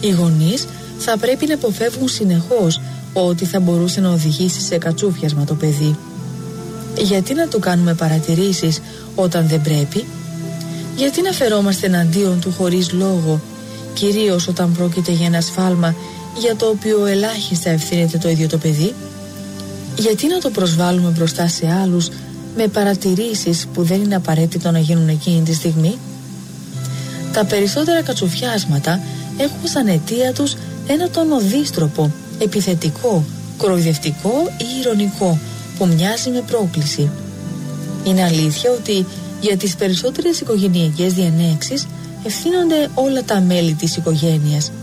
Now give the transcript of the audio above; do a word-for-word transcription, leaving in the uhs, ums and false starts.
Οι γονείς θα πρέπει να αποφεύγουν συνεχώς ότι θα μπορούσε να οδηγήσει σε κατσούφιασμα το παιδί. Γιατί να του κάνουμε παρατηρήσεις όταν δεν πρέπει? Γιατί να φερόμαστε εναντίον του χωρίς λόγο, κυρίως όταν πρόκειται για ένα σφάλμα για το οποίο ελάχιστα ευθύνεται το ίδιο το παιδί? Γιατί να το προσβάλλουμε μπροστά σε άλλους με παρατηρήσεις που δεν είναι απαραίτητο να γίνουν εκείνη τη στιγμή? Τα περισσότερα κατσουφιάσματα έχουν σαν αιτία τους ένα τόνο δύστροπο, επιθετικό, κοροϊδευτικό ή ηρωνικό που μοιάζει με πρόκληση. Είναι αλήθεια ότι για τις περισσότερες οικογενειακές διενέξεις ευθύνονται όλα τα μέλη της οικογένειας.